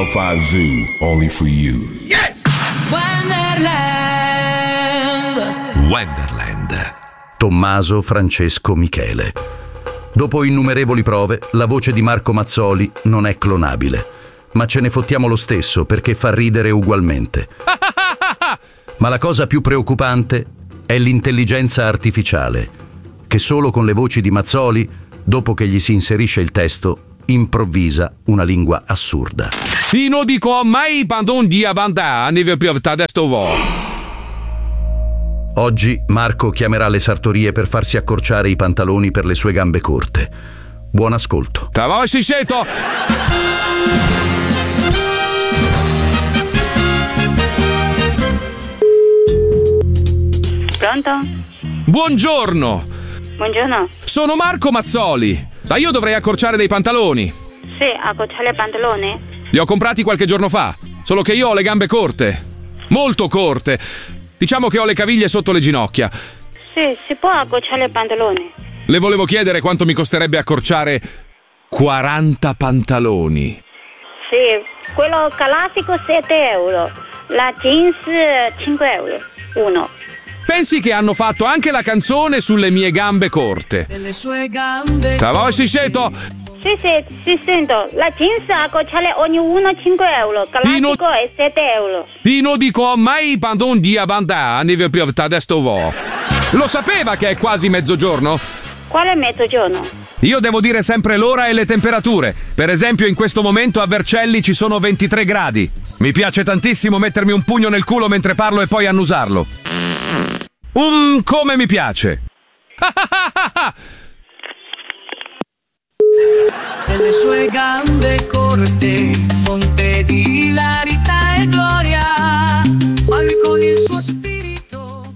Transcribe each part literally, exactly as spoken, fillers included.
five Zoo, only for you. Yes! Wonderland. Wonderland. Tommaso Francesco Michele. Dopo innumerevoli prove, la voce di Marco Mazzoli non è clonabile, ma ce ne fottiamo lo stesso perché fa ridere ugualmente. Ma la cosa più preoccupante è l'intelligenza artificiale, che solo con le voci di Mazzoli, dopo che gli si inserisce il testo, improvvisa una lingua assurda. Io dico mai pandon di abanda, ne vi più adesso vo. Oggi Marco chiamerà le sartorie per farsi accorciare i pantaloni per le sue gambe corte. Buon ascolto. Tavò si sento. Pronto? Buongiorno. Buongiorno. Sono Marco Mazzoli. Ma io dovrei accorciare dei pantaloni. Sì, accorciare i pantaloni? Li ho comprati qualche giorno fa, solo che io ho le gambe corte. Molto corte. Diciamo che ho le caviglie sotto le ginocchia. Sì, si può accorciare i pantaloni. Le volevo chiedere quanto mi costerebbe accorciare quaranta pantaloni. Sì, quello classico sette euro. La jeans cinque euro. Uno. Pensi che hanno fatto anche la canzone sulle mie gambe corte? Delle sue gambe. Tavò si sento. Sì, sì, sì, sento. La jeans accorciare ognuno cinque euro. Classico Dino... è sette euro. Io dico mai pandon di abanda, ne vi più adesso vo. Lo sapeva che è quasi mezzogiorno? Quale mezzogiorno? Io devo dire sempre l'ora e le temperature. Per esempio in questo momento a Vercelli ci sono ventitré gradi. Mi piace tantissimo mettermi un pugno nel culo mentre parlo e poi annusarlo. Um, come mi piace. Delle sue gambe corte, fonte di ilarità e gloria, poi con il suo spirito.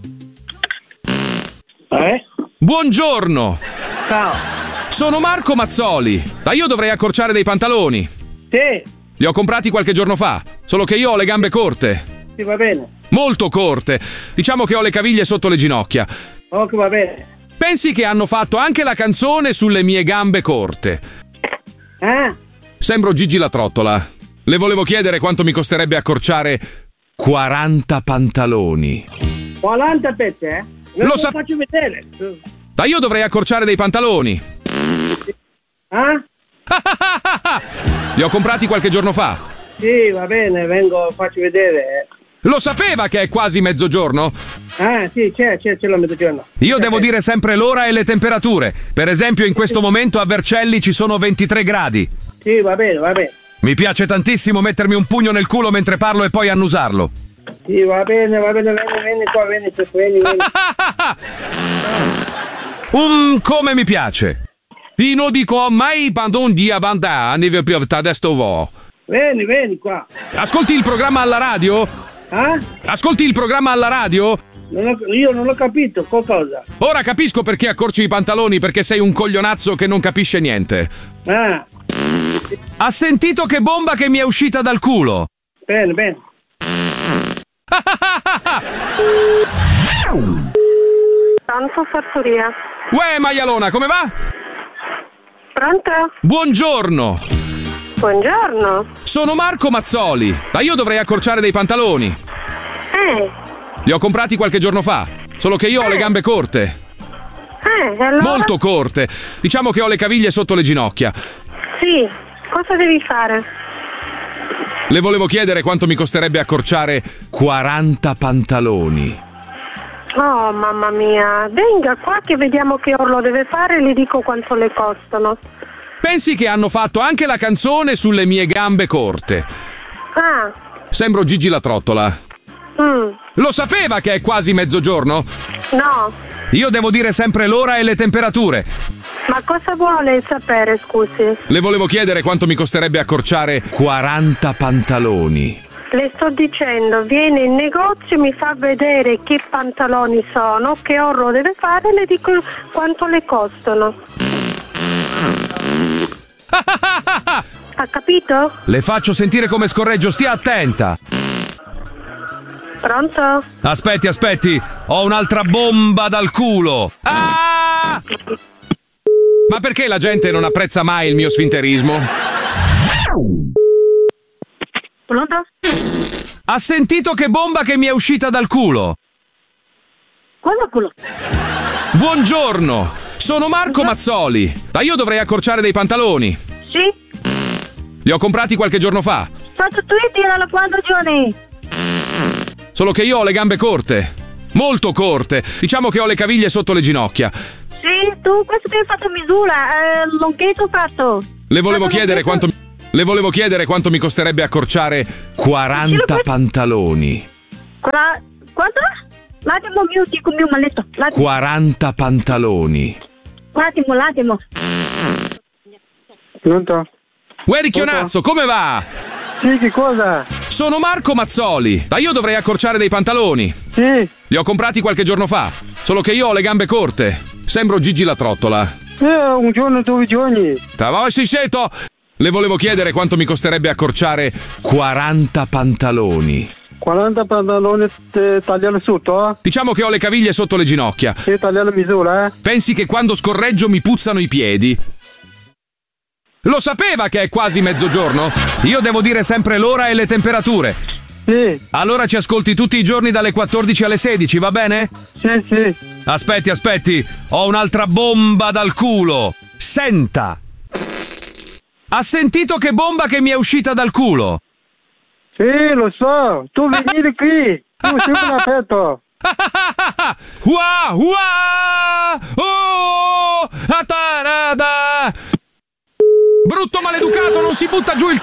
Eh? Buongiorno. Ciao. Sono Marco Mazzoli. Ma io dovrei accorciare dei pantaloni. Sì. Li ho comprati qualche giorno fa, solo che io ho le gambe corte. Sì, va bene. Molto corte. Diciamo che ho le caviglie sotto le ginocchia. Ok, va bene. Pensi che hanno fatto anche la canzone sulle mie gambe corte? Eh? Sembro Gigi la trottola. Le volevo chiedere quanto mi costerebbe accorciare quaranta pantaloni. quaranta pezzi, eh? Non Lo lo sa- faccio vedere. Ma io dovrei accorciare dei pantaloni. Eh? Li ho comprati qualche giorno fa. Sì, va bene, vengo, faccio vedere. Lo sapeva che è quasi mezzogiorno? Ah, sì, c'è, c'è, c'è la mezzogiorno. Io c'è, devo c'è. dire sempre l'ora e le temperature. Per esempio in questo momento a Vercelli ci sono ventitré gradi. Sì, va bene, va bene. Mi piace tantissimo mettermi un pugno nel culo mentre parlo e poi annusarlo. Sì, va bene, va bene, vieni, vieni qua, vieni, vieni, vieni. Um, come mi piace. Io dico mai pandon di abanda, ne vi più adesso vo. Vieni, vieni qua. Ascolti il programma alla radio? Eh? Ascolti il programma alla radio? Non ho, io non ho capito, cosa? Ora capisco perché accorci i pantaloni, perché sei un coglionazzo che non capisce niente. Ah. Ha sentito che bomba che mi è uscita dal culo? Bene, bene. Pronto, sartoria. Uè, maialona, come va? Pronto? Buongiorno. Buongiorno. Sono Marco Mazzoli. Ma io dovrei accorciare dei pantaloni. Eh, Li ho comprati qualche giorno fa, solo che io ho le gambe corte. eh, allora? Molto corte. Diciamo che ho le caviglie sotto le ginocchia. Sì, cosa devi fare? Le volevo chiedere quanto mi costerebbe accorciare quaranta pantaloni. Oh, mamma mia. Venga qua che vediamo che orlo deve fare e le dico quanto le costano. Pensi che hanno fatto anche la canzone sulle mie gambe corte? Ah. Sembro Gigi la trottola. Mm. Lo sapeva che è quasi mezzogiorno? No. Io devo dire sempre l'ora e le temperature. Ma cosa vuole sapere, scusi? Le volevo chiedere quanto mi costerebbe accorciare quaranta pantaloni. Le sto dicendo, viene in negozio, mi fa vedere che pantaloni sono, che orlo deve fare e le dico quanto le costano. Ha capito? Le faccio sentire come scorreggio, stia attenta. Pronto? Aspetti, aspetti, ho un'altra bomba dal culo. Ah! Ma perché la gente non apprezza mai il mio sfinterismo? Pronto? Ha sentito che bomba che mi è uscita dal culo? Quale culo? Buongiorno, sono Marco Mazzoli. Ma io dovrei accorciare dei pantaloni. Sì? Li ho comprati qualche giorno fa. Fatto tweet da quattro giorni. Solo che io ho le gambe corte. Molto corte. Diciamo che ho le caviglie sotto le ginocchia. Sì, tu questo che hai fatto misura, eh, lunghetto fatto. Le volevo Fatto chiedere lunghetto? quanto Le volevo chiedere quanto mi costerebbe accorciare quaranta pantaloni. Qua, quanto? L'attimo mio, dico mio maletto. L'attimo, quaranta pantaloni. l'attimo, l'attimo. Pronto? Uè Ricchionazzo, come va? Sì, che cosa? Sono Marco Mazzoli. Ma io dovrei accorciare dei pantaloni. Sì, Li ho comprati qualche giorno fa. Solo che io ho le gambe corte. Sembro Gigi la trottola. eh, un giorno, due giorni. Tavoi si seto. Le volevo chiedere quanto mi costerebbe accorciare quaranta pantaloni. quaranta pantaloni eh, tagliare sotto, eh? Diciamo che ho le caviglie sotto le ginocchia. Sì, tagliare misura, eh? Pensi che quando scorreggio mi puzzano i piedi? Lo sapeva che è quasi mezzogiorno? Io devo dire sempre l'ora e le temperature. Sì, Allora ci ascolti tutti i giorni dalle quattordici alle sedici, va bene? sì, sì. Aspetti, aspetti. Ho un'altra bomba dal culo. Senta. Ha sentito che bomba che mi è uscita dal culo? Sì, lo so. Tu venire qui. Tu sei un aperto. Ua, ua, oh, atarada. Brutto maleducato, non si butta giù il